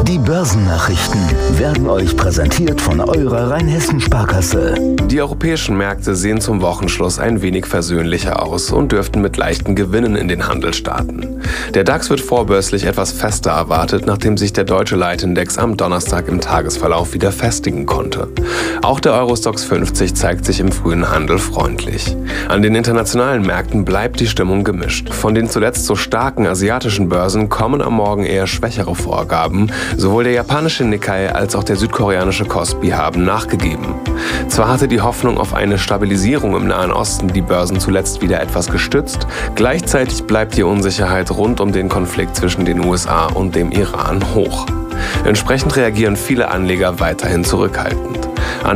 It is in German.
Die Börsennachrichten werden euch präsentiert von eurer Rheinhessen-Sparkasse. Die europäischen Märkte sehen zum Wochenschluss ein wenig versöhnlicher aus und dürften mit leichten Gewinnen in den Handel starten. Der DAX wird vorbörslich etwas fester erwartet, nachdem sich der deutsche Leitindex am Donnerstag im Tagesverlauf wieder festigen konnte. Auch der Eurostoxx 50 zeigt sich im frühen Handel freundlich. An den internationalen Märkten bleibt die Stimmung gemischt. Von den zuletzt so starken asiatischen Börsen kommen am Morgen eher schwächere Vorgaben. Sowohl der japanische Nikkei als auch der südkoreanische Kospi haben nachgegeben. Zwar hatte die Hoffnung auf eine Stabilisierung im Nahen Osten die Börsen zuletzt wieder etwas gestützt, gleichzeitig bleibt die Unsicherheit rund um den Konflikt zwischen den USA und dem Iran hoch. Entsprechend reagieren viele Anleger weiterhin zurückhaltend.